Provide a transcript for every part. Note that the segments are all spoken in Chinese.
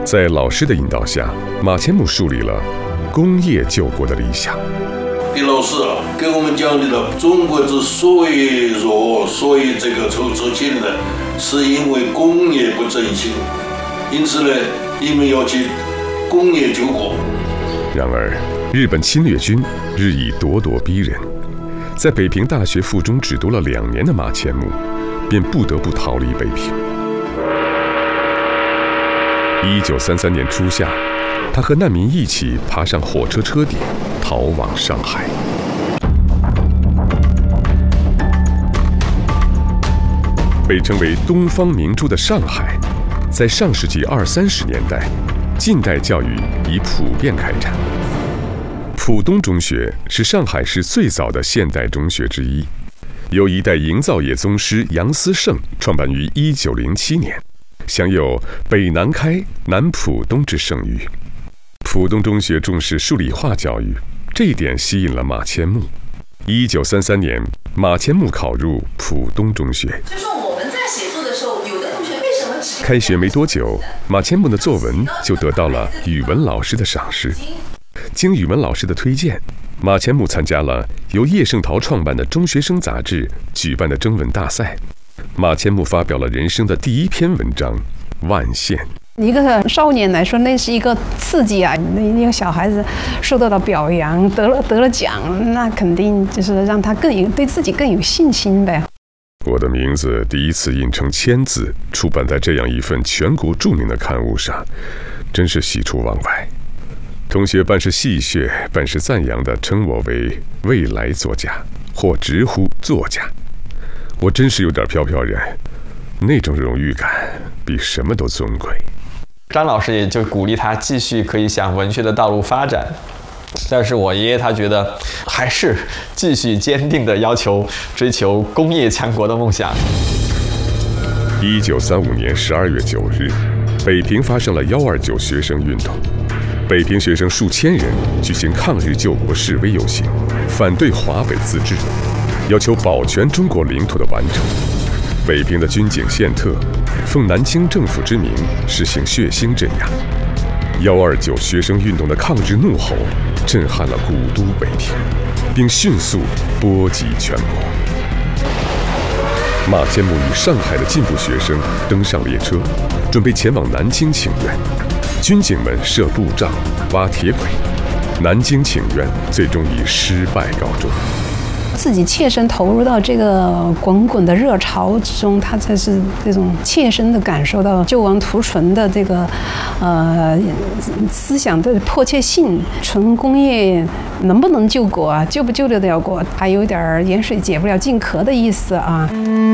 在老师的引导下，马前木树立了工业救国的理想。 李老师给我们讲的中国之所以弱，所以筹起呢，是因为工业不振兴，因此呢，你们要去工业救国。 然而，日本侵略军日益咄咄逼人，在北平大学附中只读了2年的马前木，便不得不逃离北平。1933年初夏，他和难民一起爬上火车车顶，逃往上海。被称为东方明珠的上海，在上世纪20、30年代，近代教育已普遍开展。浦东中学是上海市最早的现代中学之一，由一代营造业宗师杨思盛创办于1907年，享有北南开、南浦东之盛誉。浦东中学重视数理化教育，这一点吸引了马前木。1933年，马前木考入浦东中学。 就说我们在写作的时候，有的同学为什么只开学没多久，马前木的作文就得到了语文老师的赏识。经语文老师的推荐，马前木参加了由叶圣陶创办的中学生杂志举办的征文大赛。马前木发表了人生的第1篇文章《万县》。 一个少年来说，那是一个刺激啊！那个小孩子受到了表扬，得了奖，那肯定就是让他对自己更有信心呗。 我的名字第一次印成签字，出版在这样一份全国著名的刊物上，真是喜出望外。同学半是戏谑，半是赞扬地称我为未来作家，或直呼作家。我真是有点飘飘然，那种荣誉感比什么都尊贵。 张老师也就鼓励他继续可以向文学的道路发展，但是我爷爷他觉得还是继续坚定地要求追求工业强国的梦想。 1935年12月9日，北平发生了129学生运动，北平学生数千人举行抗日救国示威游行，反对华北自治，要求保全中国领土的完整。北平的军警宪特奉南京政府之名实行血腥镇压。129学生运动的抗日怒吼震撼了古都北平，并迅速波及全国。马前木与上海的进步学生登上列车，准备前往南京请愿。军警们设路障、挖铁轨，南京请愿最终以失败告终。 自己切身投入到这个滚滚的热潮之中，他才是这种切身的感受到救亡图存的这个思想的迫切性。纯工业能不能救国啊？救不救得了国？还有点盐水解不了近渴的意思啊。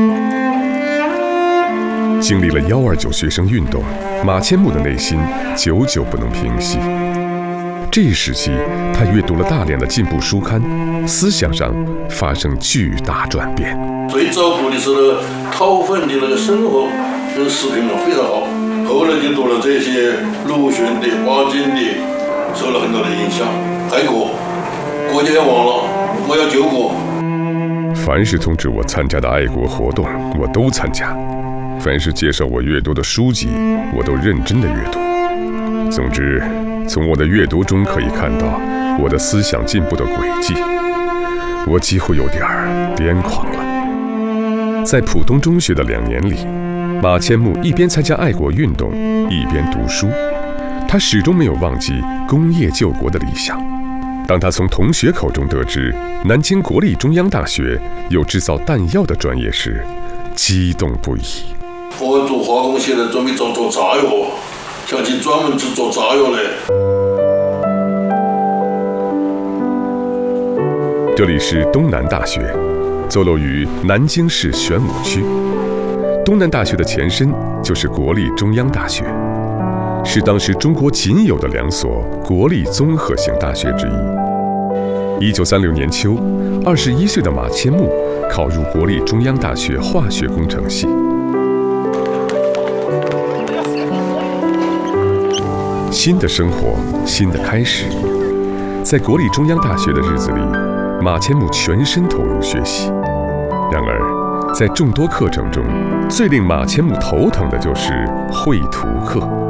经历了129学生运动，马前木的内心久久不能平息。这一时期，他阅读了大量的进步书刊，思想上发生巨大转变。 最早读的是陶粉的生活跟视频非常好，后来就读了这些鲁迅的、巴金的，受了很多的影响。爱国，国家要亡了，我要救国。 凡是通知我参加的爱国活动，我都参加；凡是介绍我阅读的书籍，我都认真的阅读。总之，从我的阅读中可以看到我的思想进步的轨迹，我几乎有点癫狂了。在浦东中学的2年里，马前木一边参加爱国运动，一边读书，他始终没有忘记工业救国的理想。当他从同学口中得知南京国立中央大学有制造弹药的专业时，激动不已。 我做化工现在准备做炸药，想去专门去做炸药嘞。 这里是东南大学，坐落于南京市玄武区。东南大学的前身就是国立中央大学，是当时中国仅有的2所国立综合性大学之一。1936年秋，21岁的马前木考入国立中央大学化学工程系。新的生活，新的开始。在国立中央大学的日子里，马前木全身投入学习。然而，在众多课程中，最令马前木头疼的就是绘图课。